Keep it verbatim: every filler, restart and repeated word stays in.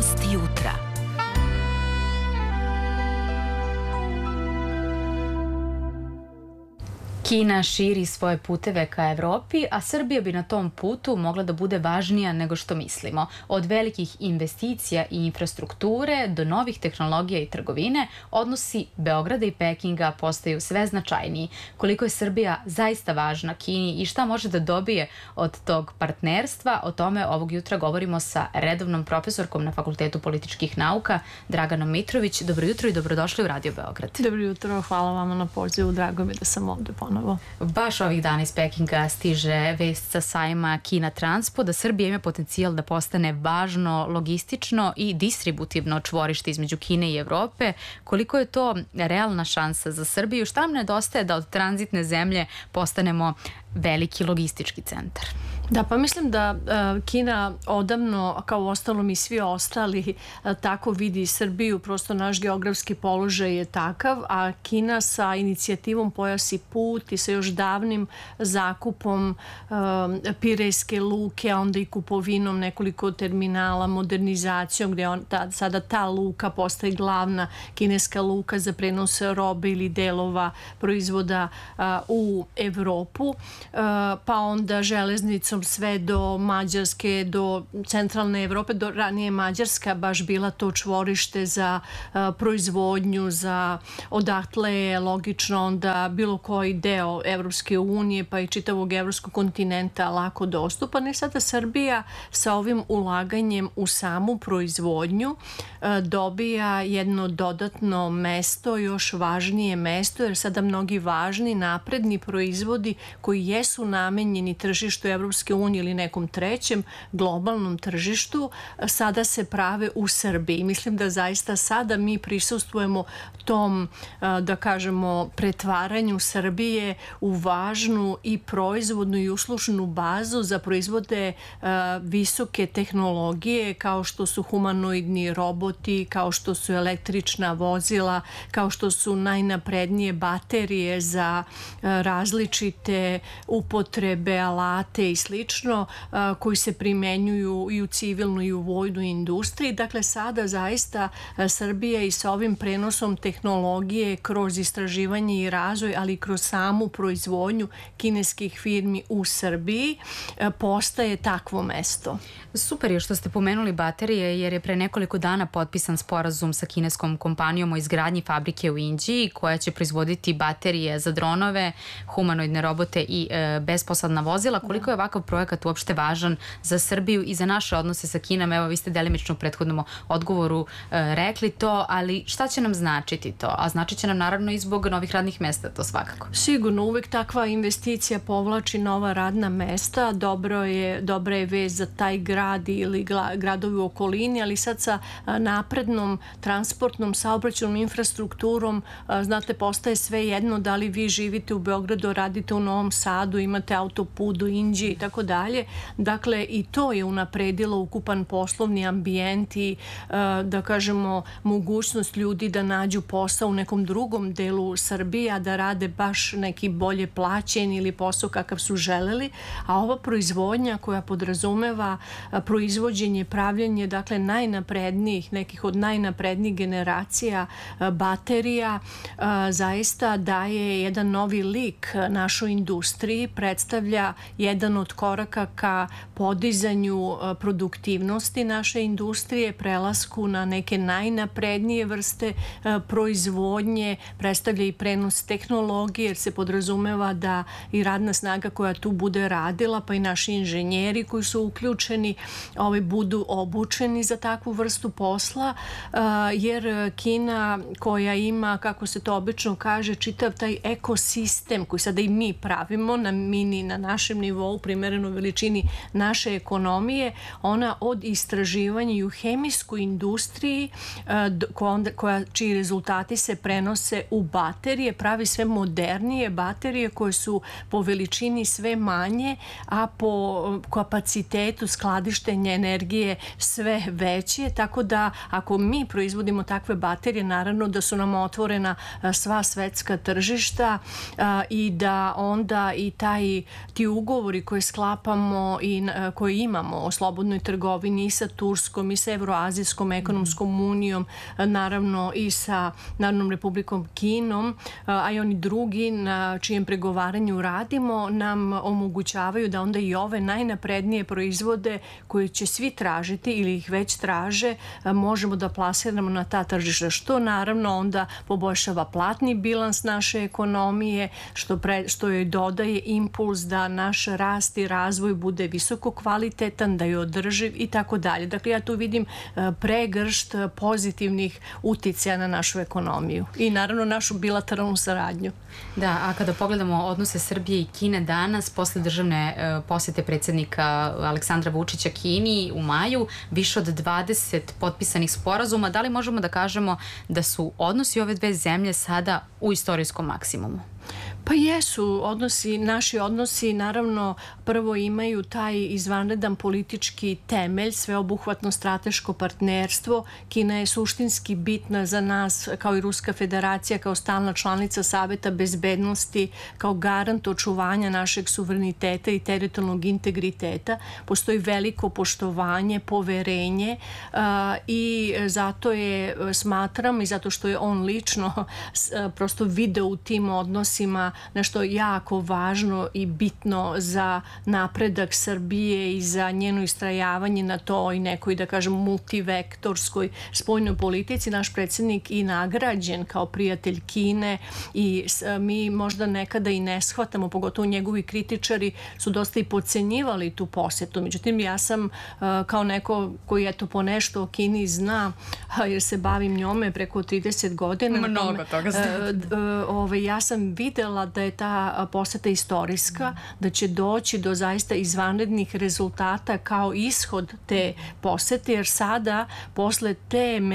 Budućnost jutra. Kina širi svoje puteve ka Evropi, a Srbija bi na tom putu mogla da bude važnija nego što mislimo. Od velikih investicija i infrastrukture do novih tehnologija i trgovine, odnosi Beograda i Pekinga postaju sve značajniji. Koliko je Srbija zaista važna Kini i šta može da dobije od tog partnerstva, o tome ovog jutra govorimo sa redovnom profesorkom na Fakultetu političkih nauka, Draganom Mitrović. Dobro jutro i dobrodošli u Radio Beograd. Dobro jutro, hvala vama na pozivu, drago mi da sam ovde ponovno. Baš ovih dana iz Pekinga stiže vest sa sajma Kina Transpo da Srbija ima potencijal da postane važno logistično i distributivno čvorište između Kine i Evrope. Koliko je to realna šansa za Srbiju? Šta nam nedostaje da od tranzitne zemlje postanemo veliki logistički centar? Da, pa mislim da uh, Kina odavno, kao ostalom i svi ostali, uh, tako vidi Srbiju, prosto naš geografski položaj je takav, a Kina sa inicijativom Pojas i put i sa još davnim zakupom uh, Pirejske luke, a onda i kupovinom nekoliko terminala, modernizacijom, gde on, ta, sada ta luka postaje glavna kineska luka za prenos robe ili delova proizvoda uh, u Evropu, uh, pa onda železnicom sve do Mađarske, do centralne Evrope, do ranije Mađarska baš bila to čvorište za uh, proizvodnju, za odatle je logično onda bilo koji deo Evropske unije pa i čitavog evropskog kontinenta lako dostupan. I sada Srbija sa ovim ulaganjem u samu proizvodnju uh, dobija jedno dodatno mesto, još važnije mesto, jer sada mnogi važni napredni proizvodi koji jesu namenjeni tržištu Evropske unije ili nekom trećem globalnom tržištu, sada se prave u Srbiji. Mislim da zaista sada mi prisustujemo tom, da kažemo, pretvaranju Srbije u važnu i proizvodnu i uslužnu bazu za proizvode visoke tehnologije, kao što su humanoidni roboti, kao što su električna vozila, kao što su najnaprednije baterije za različite upotrebe, alate i slično, koji se primenjuju i u civilnoj i u vojnoj industriji. Dakle, sada zaista Srbija i sa ovim prenosom tehnologije kroz istraživanje i razvoj, ali i kroz samu proizvodnju kineskih firmi u Srbiji postaje takvo mesto. Super je što ste pomenuli baterije, jer je pre nekoliko dana potpisan sporazum sa kineskom kompanijom o izgradnji fabrike u Inđiji koja će proizvoditi baterije za dronove, humanoidne robote i e, besposadna vozila. Koliko je ovakav projekat uopšte važan za Srbiju i za naše odnose sa Kinom? Evo, vi ste delimično u prethodnom odgovoru e, rekli to, ali šta će nam značiti to? A značit će nam naravno i zbog novih radnih mesta, to svakako. Sigurno, uvek takva investicija povlači nova radna mesta. Dobro je, dobra je vez za taj grad ili gradovi u okolini, ali sad sa naprednom transportnom saobraćajnom infrastrukturom, znate, postaje sve jedno da li vi živite u Beogradu, radite u Novom Sadu, imate autoput do Inđije i tako dalje. Dakle, i to je unapredilo ukupan poslovni ambijent i, da kažemo, mogućnost ljudi da nađu posao u nekom drugom delu Srbije, a da rade baš neki bolje plaćen ili posao kakav su želeli. A ova proizvodnja koja podrazumeva proizvođenje, pravljanje, dakle, najnaprednijih, nekih od najnaprednijih generacija baterija, zaista daje jedan novi lik našoj industriji, predstavlja jedan od koraka ka podizanju produktivnosti naše industrije, prelasku na neke najnaprednije vrste proizvodnje, predstavlja i prenos tehnologije, jer se podrazumeva da i radna snaga koja tu bude radila, pa i naši inženjeri koji su uključeni, ovaj, budu obučeni za takvu vrstu posla, jer Kina koja ima, kako se to obično kaže, čitav taj ekosistem koji sada i mi pravimo na mini, na našem nivou, primerenoj veličini naše ekonomije, ona od istraživanja i u hemijskoj industriji koja, čiji rezultati se prenose u baterije, pravi sve modernije baterije koje su po veličini sve manje, a po kapacitetu skladištenja energije sve veće, tako da ako mi proizvodimo takve baterije, naravno da su nam otvorena sva svetska tržišta i da onda i taj, ti ugovori koje sklapamo i koje imamo o slobodnoj trgovini i sa Turskom i sa Evroazijskom ekonomskom unijom, naravno i sa Narodnom Republikom Kinom, a i oni drugi na čijem pregovaranju radimo, nam omogućavaju da onda i ove najnaprednije proizvode koje će svi tražiti ili ih već traže, možemo da plasiramo na ta tržišta, što naravno onda poboljšava platni bilans naše ekonomije, što, pre, što joj dodaje impuls da naš rast i razvoj bude visoko kvalitetan, da je održiv i tako dalje. Dakle, ja tu vidim pregršt pozitivnih uticaja na našu ekonomiju i naravno našu bilateralnu saradnju. Da, a kada pogledamo odnose Srbije i Kine danas, posle državne posete predsjednika Aleksandra Vučića Kini u maju, više od dvadeset potpisanih sporazuma, da li možemo da kažemo da su odnosi ove dve zemlje sada u istorijskom maksimumu? Pa jesu, odnosi, naši odnosi naravno prvo imaju taj izvanredan politički temelj, sveobuhvatno strateško partnerstvo. Kina je suštinski bitna za nas kao i Ruska federacija, kao stalna članica Saveta bezbednosti, kao garant očuvanja našeg suvereniteta i teritorijalnog integriteta. Postoji veliko poštovanje, poverenje a, i zato je, smatram, i zato što je on lično prosto video u tim odnosima nešto jako važno i bitno za napredak Srbije i za njeno istrajavanje na toj nekoj, da kažem, multivektorskoj spoljnoj politici. Naš predsjednik i nagrađen kao prijatelj Kine i mi možda nekada i ne shvatamo, pogotovo njegovi kritičari su dosta i podcenjivali tu posetu. Međutim, ja sam kao neko koji eto po nešto o Kini zna, jer se bavim njome preko trideset godina. Mnogo toga znam. Ja sam videla da je ta poseta istorijska, da će doći do zaista izvanrednih rezultata kao ishod te posete, jer sada posle te